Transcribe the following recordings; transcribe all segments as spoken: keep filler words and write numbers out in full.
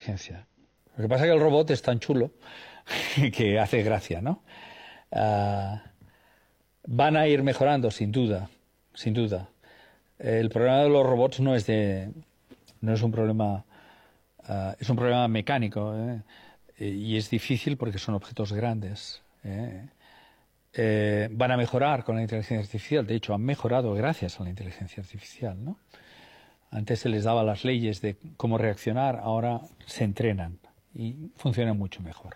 inteligencia. Lo que pasa es que el robot es tan chulo que hace gracia, ¿no? Uh, van a ir mejorando, sin duda, sin duda. El problema de los robots no es de, no es un problema, uh, es un problema mecánico, ¿eh? Y es difícil porque son objetos grandes, ¿eh? Eh, van a mejorar con la inteligencia artificial. De hecho, han mejorado gracias a la inteligencia artificial, ¿no? Antes se les daba las leyes de cómo reaccionar, ahora se entrenan y funcionan mucho mejor.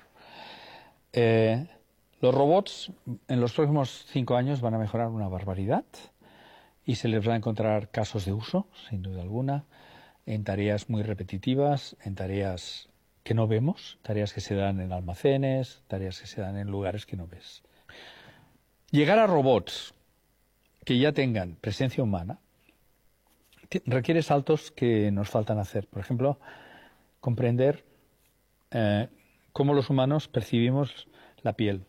Eh, los robots en los próximos cinco años van a mejorar una barbaridad y se les va a encontrar casos de uso, sin duda alguna, en tareas muy repetitivas, en tareas que no vemos, tareas que se dan en almacenes, tareas que se dan en lugares que no ves. Llegar a robots que ya tengan presencia humana requiere saltos que nos faltan hacer. Por ejemplo, comprender eh, cómo los humanos percibimos la piel.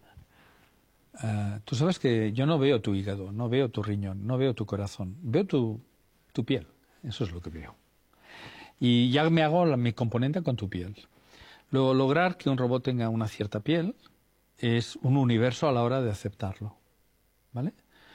Uh, tú sabes que yo no veo tu hígado, no veo tu riñón, no veo tu corazón, veo tu, tu piel. Eso es lo que veo. Y ya me hago la, mi componente con tu piel. Luego, lograr que un robot tenga una cierta piel es un universo a la hora de aceptarlo, ¿vale?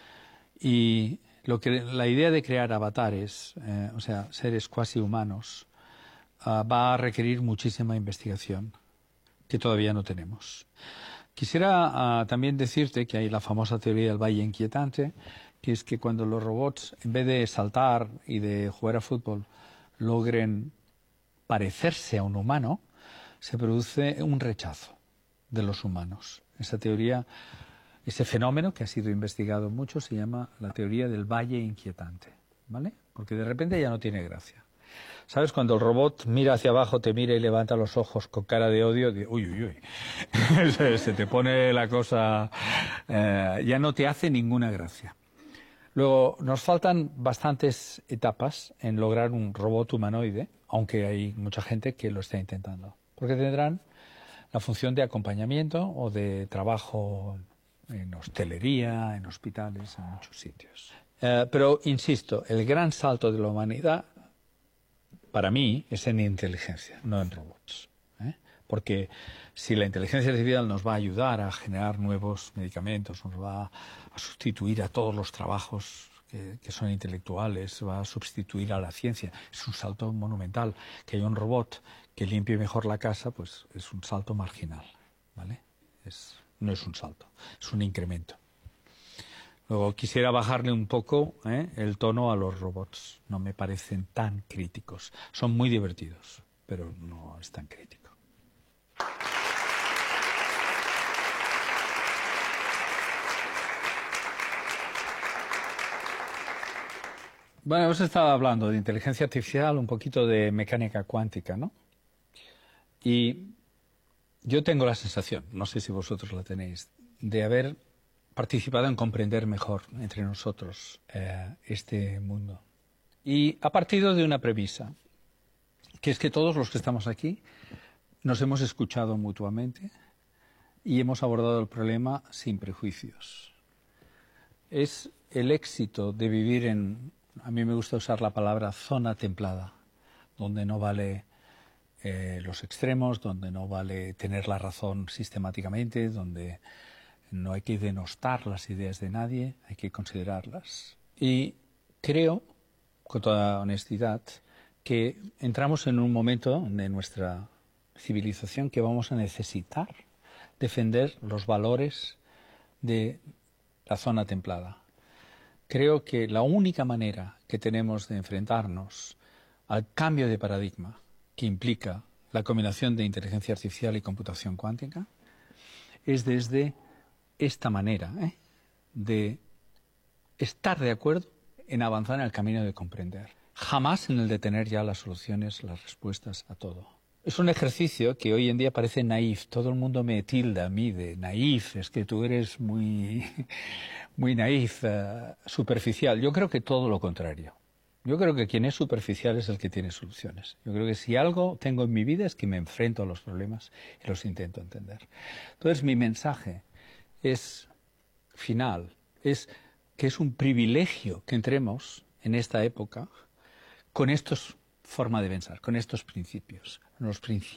Y lo que, la idea de crear avatares, eh, o sea, seres cuasi humanos, uh, va a requerir muchísima investigación que todavía no tenemos. Quisiera uh, también decirte que hay la famosa teoría del valle inquietante, que es que cuando los robots, en vez de saltar y de jugar a fútbol, logren parecerse a un humano, se produce un rechazo de los humanos. Esa teoría, ese fenómeno que ha sido investigado mucho, se llama la teoría del valle inquietante, ¿vale? Porque de repente ya no tiene gracia. ¿Sabes? Cuando el robot mira hacia abajo, te mira y levanta los ojos con cara de odio, de, uy, uy, uy, se, se te pone la cosa, eh, ya no te hace ninguna gracia. Luego, nos faltan bastantes etapas en lograr un robot humanoide, aunque hay mucha gente que lo está intentando, porque tendrán la función de acompañamiento o de trabajo en hostelería, en hospitales, en muchos sitios. Eh, pero, insisto, el gran salto de la humanidad, para mí, es en inteligencia, no en robots, ¿eh? Porque si la inteligencia artificial nos va a ayudar a generar nuevos medicamentos, nos va a sustituir a todos los trabajos que, que son intelectuales, va a sustituir a la ciencia, es un salto monumental. Que haya un robot que limpie mejor la casa, pues es un salto marginal, ¿vale? Es, no es un salto, es un incremento. Luego quisiera bajarle un poco ¿eh? el tono a los robots. No me parecen tan críticos. Son muy divertidos, pero no es tan crítico. Bueno, hemos estado hablando de inteligencia artificial, un poquito de mecánica cuántica, ¿no? Y yo tengo la sensación, no sé si vosotros la tenéis, de haber participado en comprender mejor entre nosotros eh, este mundo. Y ha partido de una premisa, que es que todos los que estamos aquí nos hemos escuchado mutuamente y hemos abordado el problema sin prejuicios. Es el éxito de vivir en, a mí me gusta usar la palabra zona templada, donde no vale eh, los extremos, donde no vale tener la razón sistemáticamente, donde no hay que denostar las ideas de nadie, hay que considerarlas. Y creo, con toda honestidad, que entramos en un momento de nuestra civilización que vamos a necesitar defender los valores de la zona templada. Creo que la única manera que tenemos de enfrentarnos al cambio de paradigma que implica la combinación de inteligencia artificial y computación cuántica es desde esta manera ¿eh? de estar de acuerdo en avanzar en el camino de comprender. Jamás en el de tener ya las soluciones, las respuestas a todo. Es un ejercicio que hoy en día parece naif. Todo el mundo me tilda a mí de naif. Es que tú eres muy, muy naif, uh, superficial. Yo creo que todo lo contrario. Yo creo que quien es superficial es el que tiene soluciones. Yo creo que si algo tengo en mi vida es que me enfrento a los problemas y los intento entender. Entonces mi mensaje es final, es que es un privilegio que entremos en esta época con estos forma de pensar, con estos principios, los principios